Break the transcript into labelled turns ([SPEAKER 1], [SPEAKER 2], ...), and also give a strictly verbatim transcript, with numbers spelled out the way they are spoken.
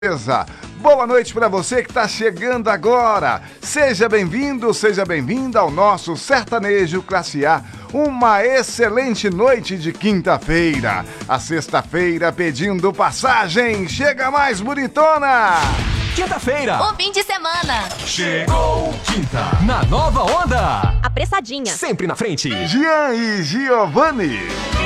[SPEAKER 1] Beleza? Boa noite para você que está chegando agora. Seja bem-vindo, seja bem-vinda ao nosso Sertanejo Classe A. Uma excelente noite de quinta-feira. A sexta-feira pedindo passagem. Chega mais, bonitona!
[SPEAKER 2] Quinta-feira.
[SPEAKER 3] O fim de semana.
[SPEAKER 2] Chegou quinta. Na nova onda.
[SPEAKER 3] Apressadinha.
[SPEAKER 2] Sempre na frente.
[SPEAKER 1] Jean e Giovanni.